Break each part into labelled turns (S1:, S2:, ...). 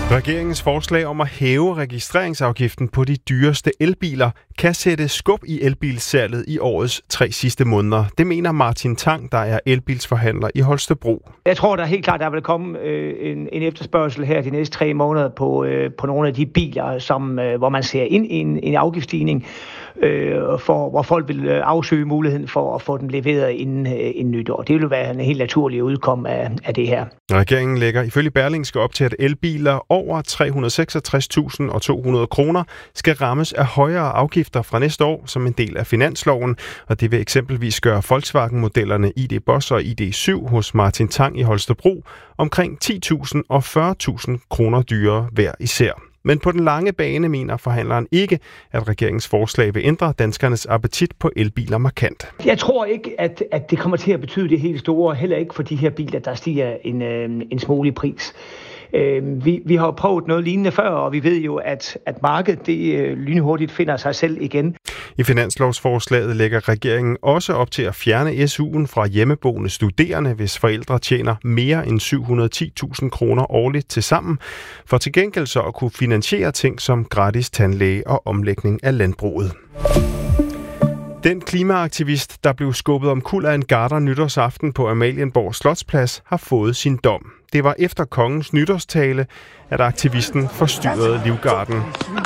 S1: Regeringens forslag om at hæve registreringsafgiften på de dyreste elbiler kan sætte skub i elbilsalget i årets 3 sidste måneder. Det mener Martin Tang, der er elbilsforhandler i Holstebro.
S2: Jeg tror da helt klart, der vil komme en efterspørgsel her de næste 3 måneder på nogle af de biler, hvor man ser ind i en afgiftsstigning, hvor folk vil afsøge muligheden for at få den leveret inden nytår. Det vil være en helt naturlig udkomme af det her.
S1: Regeringen lægger ifølge Berlingske op til, at elbiler over 366.200 kroner skal rammes af højere afgifter fra næste år som en del af finansloven, og det vil eksempelvis gøre Volkswagen-modellerne ID Boss og ID7 hos Martin Tang i Holstebro omkring 10.000 og 40.000 kroner dyrere hver især. Men på den lange bane mener forhandleren ikke, at regeringens forslag vil ændre danskernes appetit på elbiler markant.
S2: Jeg tror ikke, at det kommer til at betyde det helt store, heller ikke for de her biler, der stiger en smule i pris. Vi har prøvet noget lignende før, og vi ved jo, at markedet lynhurtigt finder sig selv igen.
S1: I finanslovsforslaget lægger regeringen også op til at fjerne SU'en fra hjemmeboende studerende, hvis forældre tjener mere end 710.000 kroner årligt til sammen, for til gengæld så at kunne finansiere ting som gratis tandlæge og omlægning af landbruget. Den klimaaktivist, der blev skubbet omkuld af en garder nytårsaften på Amalienborg Slotsplads, har fået sin dom. Det var efter kongens nytårstale, at aktivisten forstyrrede livgarden.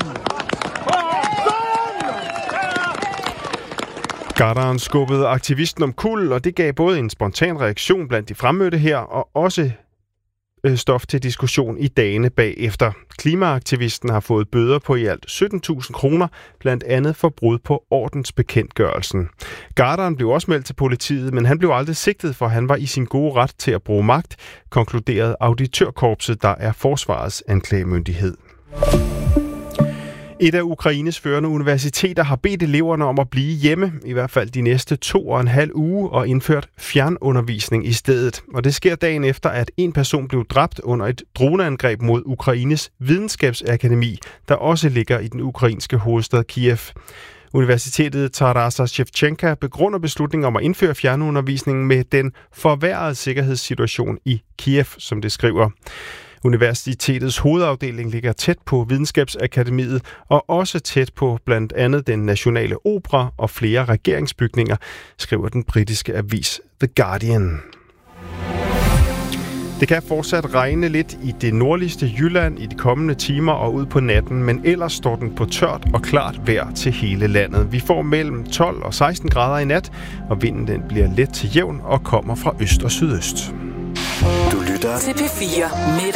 S1: Garderen skubbede aktivisten omkuld, og det gav både en spontan reaktion blandt de fremmødte her, og også stof til diskussion i dagene bagefter. Klimaaktivisten har fået bøder på i alt 17.000 kroner, blandt andet for brud på ordensbekendtgørelsen. Garderen blev også meldt til politiet, men han blev aldrig sigtet, for han var i sin gode ret til at bruge magt, konkluderede auditørkorpset, der er forsvarets anklagemyndighed. Et af Ukraines førende universiteter har bedt eleverne om at blive hjemme, i hvert fald de næste 2,5 uger, og indført fjernundervisning i stedet. Og det sker dagen efter, at en person blev dræbt under et droneangreb mod Ukraines videnskabsakademi, der også ligger i den ukrainske hovedstad Kiev. Universitetet Tarasa Shevchenka begrunder beslutningen om at indføre fjernundervisning med den forværrede sikkerhedssituation i Kiev, som det skriver. Universitetets hovedafdeling ligger tæt på Videnskabsakademiet og også tæt på blandt andet den nationale opera og flere regeringsbygninger, skriver den britiske avis The Guardian. Det kan fortsat regne lidt i det nordligste Jylland i de kommende timer og ud på natten, men ellers står den på tørt og klart vejr til hele landet. Vi får mellem 12 og 16 grader i nat, og vinden den bliver let til jævn og kommer fra øst og sydøst.
S3: Du lytter til P4 med